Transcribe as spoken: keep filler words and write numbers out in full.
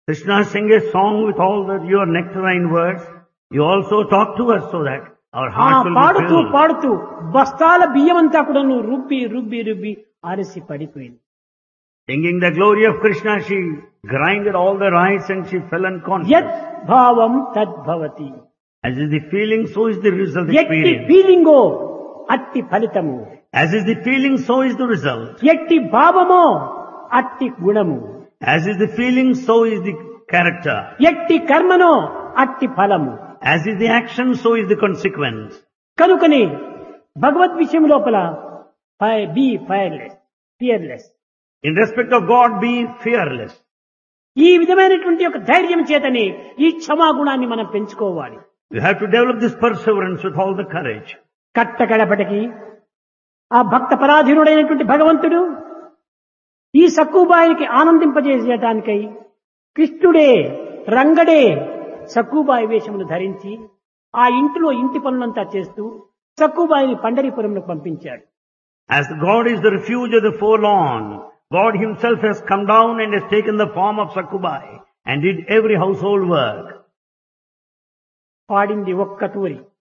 Krishna sing a song with all the, your nectarine words. You also talk to us so that our ఆ hearts will be పాడుతూ filled. పాడుతూ బస్తాల బియ్యమంతా కూడా నువ్వు రుబ్బి రుబ్బి రుబ్బి ఆరసి పడిపోయింది. Singing the glory of Krishna, she grinded all the rice and she fell యత్ unconscious. భావం తద్భవతి. As is the feeling, so is the result ఎట్టి experience. ఫీలింగో అట్టి ఫలితము. As is the feeling, so is the result. ఎట్టి భావమో అట్టి గుణము. As is the feeling, so is the character. ఎట్టి కర్మనో అట్టి ఫలము. As is the action, so is the consequence. కనుకని భగవద్ విషయం లోపల be fireless fearless. In respect of God, be fearless. ఈ విధమైనటువంటి ఒక ధైర్యం చేతని ఈ క్షమాగుణాన్ని మనం పెంచుకోవాలి. You have to develop this perseverance with all the courage. కట్టకడపటికి ఆ భక్త పరాధీనుడైనటువంటి భగవంతుడు ఈ సక్కుబాయికి ఆనందింపజేసేటానికై కృష్ణుడే రంగడే సక్కుబాయి వేషమును ధరించి ఆ ఇంటిలో ఇంటి పనులంతా చేస్తూ సక్కుబాయిని పండరీపురంలో పంపించాడు. As God is the refuge of the forlorn, God himself has come down and has taken the form of Sakkubai and did every household work. పాడింది ఒక్క తూరి.